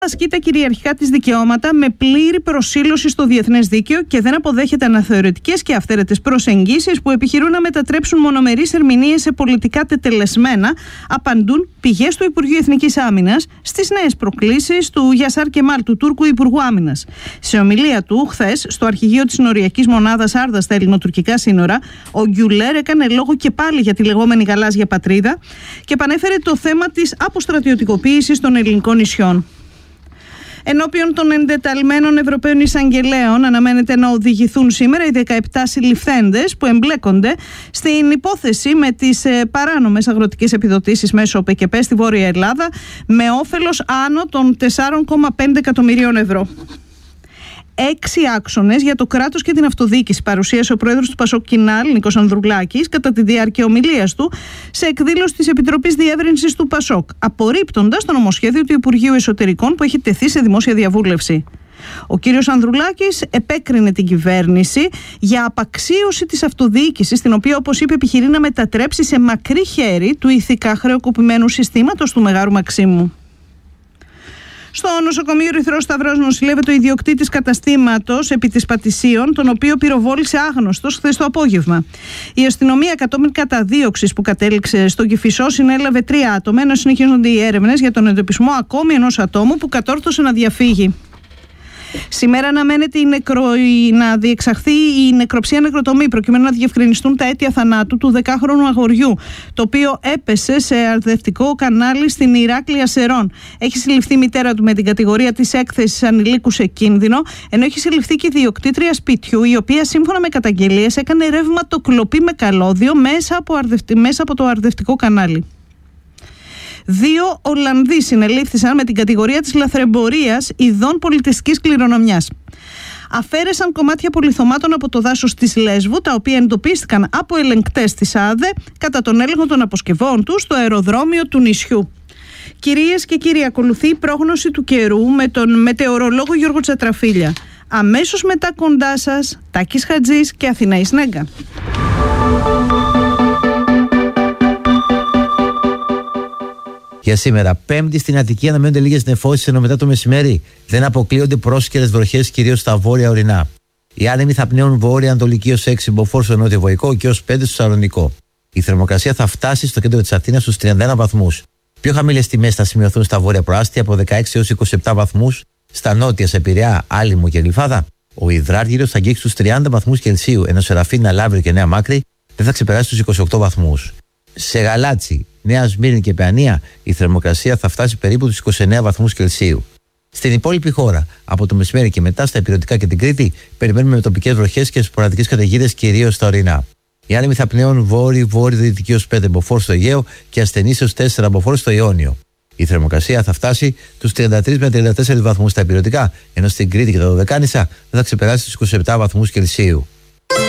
ασκεί τα κυριαρχικά της δικαιώματα με πλήρη προσήλωση στο διεθνές δίκαιο και δεν αποδέχεται αναθεωρητικές και αυθαίρετες προσεγγίσεις που επιχειρούν να μετατρέψουν μονομερείς ερμηνείες σε πολιτικά τετελεσμένα, απαντούν πηγές του Υπουργείου Εθνικής Άμυνας στις νέες προκλήσεις του Γιασάρ Κεμάλ, του Τούρκου Υπουργού Άμυνας. Σε ομιλία του χθες στο αρχηγείο της Νοριακής Μονάδας Άρδα στα ελληνοτουρκικά σύνορα, ο Γκιουλέρ έκανε λόγο και πάλι για τη λεγόμενη γαλάζια πατρίδα και επανέφερε το θέμα της αποστρατιωτικοποίησης των ελληνικών νησιών. Ενώπιον των εντεταλμένων Ευρωπαίων Εισαγγελέων αναμένεται να οδηγηθούν σήμερα οι 17 συλληφθέντες που εμπλέκονται στην υπόθεση με τις παράνομες αγροτικές επιδοτήσεις μέσω ΟΠΕΚΕΠ στη Βόρεια Ελλάδα με όφελος άνω των 4,5 εκατομμυρίων ευρώ. 6 άξονες για το κράτος και την αυτοδιοίκηση παρουσίασε ο πρόεδρος του Πασόκ Κινάλ, Νίκος Ανδρουλάκης, κατά τη διάρκεια ομιλίας του σε εκδήλωση της Επιτροπής Διεύρυνσης του Πασόκ, απορρίπτοντας το νομοσχέδιο του Υπουργείου Εσωτερικών που έχει τεθεί σε δημόσια διαβούλευση. Ο κύριος Ανδρουλάκης επέκρινε την κυβέρνηση για απαξίωση της αυτοδιοίκησης, την οποία, όπως είπε, επιχειρεί να μετατρέψει σε μακρύ χέρι του ηθικά χρεοκοπημένου συστήματος του Μεγάρου Μαξίμου. Στο νοσοκομείο Ερυθρός Σταυρός νοσηλεύεται ο ιδιοκτήτης καταστήματος επί της Πατησίων, τον οποίο πυροβόλησε άγνωστος χθες το απόγευμα. Η αστυνομία, κατόπιν καταδίωξης που κατέληξε στον Κηφισό, συνέλαβε 3 άτομα, ενώ συνεχίζονται οι έρευνες για τον εντοπισμό ακόμη ενός ατόμου που κατόρθωσε να διαφύγει. Σήμερα αναμένεται να διεξαχθεί η νεκροψία νεκροτομή προκειμένου να διευκρινιστούν τα αίτια θανάτου του 10χρονου αγοριού, το οποίο έπεσε σε αρδευτικό κανάλι στην Ηράκλεια Σερών. Έχει συλληφθεί η μητέρα του με την κατηγορία της έκθεσης ανηλίκου σε κίνδυνο, ενώ έχει συλληφθεί και η ιδιοκτήτρια σπιτιού, η οποία σύμφωνα με καταγγελίες έκανε ρεύματοκλοπή με καλώδιο μέσα από το αρδευτικό κανάλι. 2 Ολλανδοί συνελήφθησαν με την κατηγορία της λαθρεμπορίας ειδών πολιτιστικής κληρονομιάς. Αφαίρεσαν κομμάτια πολυθωμάτων από το δάσος της Λέσβου, τα οποία εντοπίστηκαν από ελεγκτές της ΑΔΕ κατά τον έλεγχο των αποσκευών τους στο αεροδρόμιο του νησιού. Κυρίες και κύριοι, ακολουθεί η πρόγνωση του καιρού με τον μετεωρολόγο Γιώργο Τσατραφίλια. Αμέσως μετά κοντά σας, Τάκης Χατζής και Αθηνά Σνέγκα. Για σήμερα, Πέμπτη στην Αττική, αναμένονται λίγες νεφώσεις, ενώ μετά το μεσημέρι δεν αποκλείονται πρόσκαιρες βροχές, κυρίως στα βόρεια ορεινά. Οι άνεμοι θα πνέουν βόρεια-ανατολική ως 6 μποφόρ στο νότιο-βορικό και ως 5 στο Σαλονικό. Η θερμοκρασία θα φτάσει στο κέντρο της Αθήνας στους 31 βαθμούς. Πιο χαμηλές τιμές θα σημειωθούν στα βόρεια προάστια από 16 έως 27 βαθμούς, στα νότια σε Πειραιά, Άλυμο και Γλυφάδα. Ο υδράργυρος θα αγγίξει στους 30 βαθμούς Κελσίου, ενώ σε Ραφίνα, Λαύριο και Νέα Μάκρη δεν θα ξεπεράσει τους 28 βαθμούς. Σε Γαλάτσι, Νέα Σμύρνη και Παιανία η θερμοκρασία θα φτάσει περίπου τους 29 βαθμούς Κελσίου. Στην υπόλοιπη χώρα, από το μεσημέρι και μετά στα Ηπειρωτικά και την Κρήτη, περιμένουμε με τοπικές βροχές και σποραδικές καταιγίδες, κυρίως στα ορεινά. Οι άνεμοι θα πνέουν βόρειο-δυτική ως 5 μποφόρ στο Αιγαίο και ασθενείς ως 4 μποφόρ στο Ιόνιο. Η θερμοκρασία θα φτάσει τους 33 με 34 βαθμούς στα Ηπειρωτικά, ενώ στην Κρήτη και τα Δωδεκάνησα δεν θα ξεπεράσει τους 27 βαθμούς Κελσίου.